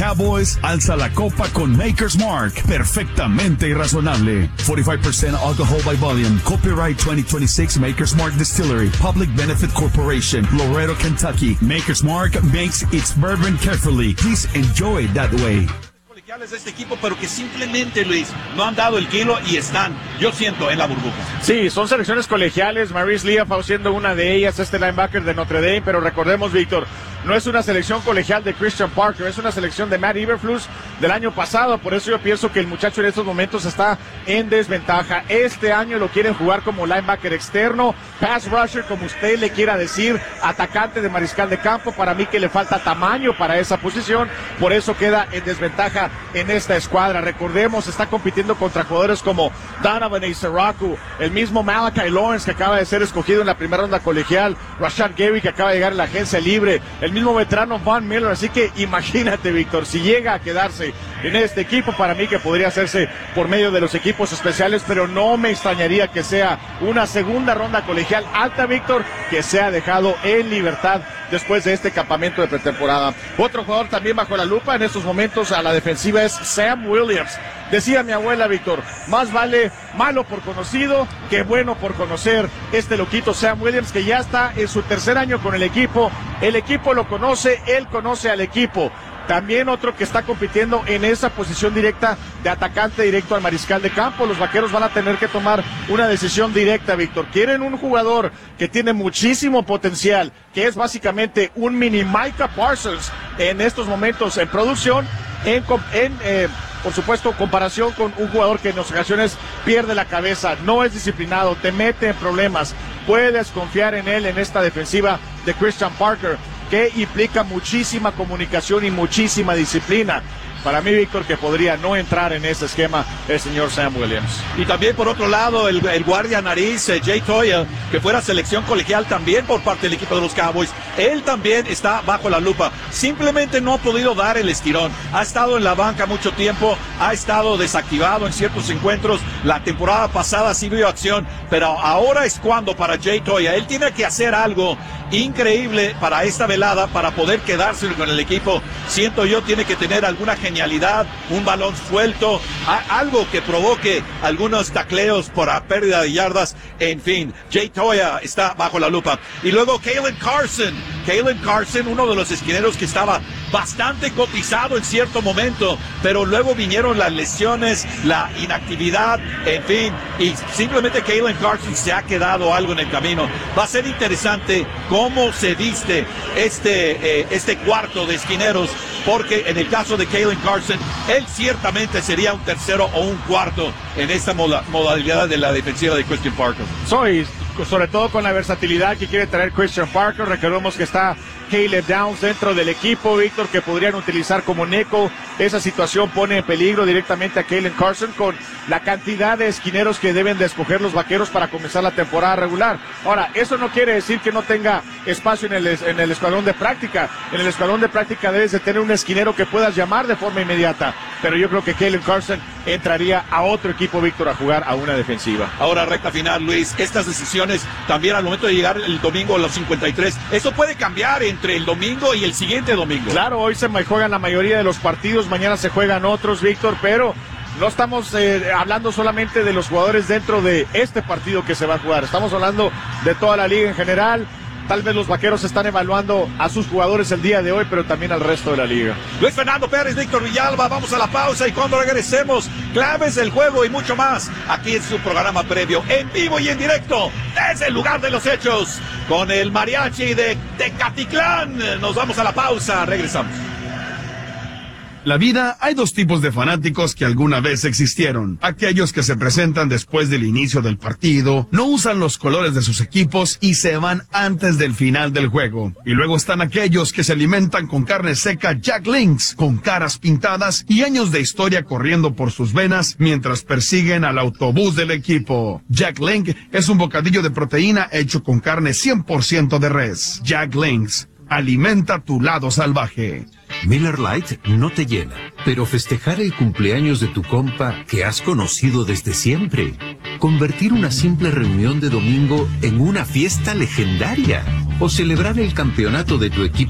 Cowboys alza la copa con Maker's Mark, perfectamente irrazonable. 45% alcohol by volume. Copyright 2026 Maker's Mark Distillery. Public Benefit Corporation. Laredo, Kentucky. Maker's Mark makes its bourbon carefully. Please enjoy it that way. De este equipo, pero que simplemente, Luis, no han dado el kilo y están, yo siento, en la burbuja. Sí, son selecciones colegiales. Maurice Liafau siendo una de ellas, este linebacker de Notre Dame, pero recordemos, Víctor, no es una selección colegial de Christian Parker, es una selección de Matt Eberflus del año pasado. Por eso yo pienso que el muchacho en estos momentos está en desventaja. Este año lo quieren jugar como linebacker externo, pass rusher, como usted le quiera decir, atacante de mariscal de campo. Para mí que le falta tamaño para esa posición, por eso queda en desventaja en esta escuadra. Recordemos, está compitiendo contra jugadores como Donovan Isaraku, el mismo Malachi Lawrence, que acaba de ser escogido en la primera ronda colegial, Rashad Gary, que acaba de llegar en la agencia libre, el mismo veterano Von Miller. Así que imagínate, Víctor, si llega a quedarse en este equipo, para mí que podría hacerse por medio de los equipos especiales, pero no me extrañaría que sea una segunda ronda colegial alta, Víctor, que sea dejado en libertad después de este campamento de pretemporada. Otro jugador también bajo la lupa en estos momentos a la defensiva es Sam Williams. Decía mi abuela, Víctor, más vale malo por conocido que bueno por conocer. Este loquito Sam Williams, que ya está en su tercer año con el equipo lo conoce, él conoce al equipo. También otro que está compitiendo en esa posición directa de atacante directo al mariscal de campo. Los vaqueros van a tener que tomar una decisión directa, Víctor. Quieren un jugador que tiene muchísimo potencial, que es básicamente un mini Micah Parsons en estos momentos en producción, por supuesto, comparación con un jugador que en ocasiones pierde la cabeza, no es disciplinado, te mete en problemas. Puedes confiar en él en esta defensiva de Christian Parker, que implica muchísima comunicación y muchísima disciplina. Para mí, Víctor, que podría no entrar en ese esquema el señor Sam Williams. Y también, por otro lado, el guardia nariz, Jay Toya, que fuera selección colegial también por parte del equipo de los Cowboys. Él también está bajo la lupa. Simplemente no ha podido dar el estirón. Ha estado en la banca mucho tiempo, ha estado desactivado en ciertos encuentros. La temporada pasada sí vio acción, pero ahora es cuando para Jay Toya. Él tiene que hacer algo increíble para esta velada, para poder quedarse con el equipo. Siento yo, tiene que tener alguna genialidad, un balón suelto, algo que provoque algunos tacleos por pérdida de yardas. En fin, Jay Toya está bajo la lupa. Y luego Kalen Carson, uno de los esquineros que estaba bastante cotizado en cierto momento, pero luego vinieron las lesiones, la inactividad, en fin, y simplemente Kalen Carson se ha quedado algo en el camino. Va a ser interesante cómo se viste este cuarto de esquineros, porque en el caso de Kalen Carson, él ciertamente sería un tercero o un cuarto en esta modalidad de la defensiva de Christian Parker. Sobre todo con la versatilidad que quiere traer Christian Parker. Recordemos que está Caleb Downs dentro del equipo, Víctor, que podrían utilizar como nickel. Esa situación pone en peligro directamente a Kalen Carson con la cantidad de esquineros que deben de escoger los vaqueros para comenzar la temporada regular. Ahora, eso no quiere decir que no tenga espacio en el escuadrón de práctica. En el escuadrón de práctica debes de tener un esquinero que puedas llamar de forma inmediata. Pero yo creo que Kalen Carson entraría a otro equipo, Víctor, a jugar a una defensiva. Ahora, recta final, Luis, estas decisiones también al momento de llegar el domingo a los 53, eso puede cambiar entre el domingo y el siguiente domingo. Claro, hoy se juegan la mayoría de los partidos, mañana se juegan otros, Víctor, pero no estamos hablando solamente de los jugadores dentro de este partido que se va a jugar, estamos hablando de toda la liga en general. Tal vez los vaqueros están evaluando a sus jugadores el día de hoy, pero también al resto de la liga. Luis Fernando Pérez, Víctor Villalba, vamos a la pausa y cuando regresemos, claves del juego y mucho más, aquí en su programa previo, en vivo y en directo, desde el lugar de los hechos, con el mariachi de Tecatitlán. Nos vamos a la pausa, regresamos. La vida, hay dos tipos de fanáticos que alguna vez existieron. Aquellos que se presentan después del inicio del partido, no usan los colores de sus equipos y se van antes del final del juego. Y luego están aquellos que se alimentan con carne seca Jack Links, con caras pintadas y años de historia corriendo por sus venas mientras persiguen al autobús del equipo. Jack Link es un bocadillo de proteína hecho con carne 100% de res. Jack Links, alimenta tu lado salvaje. Miller Lite no te llena, pero festejar el cumpleaños de tu compa que has conocido desde siempre. Convertir una simple reunión de domingo en una fiesta legendaria. O celebrar el campeonato de tu equipo